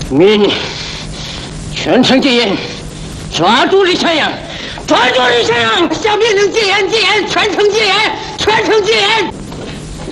命令全城戒严，抓住李全阳，抓住李全阳！小兵能戒严，戒严，全城戒严，全城戒严！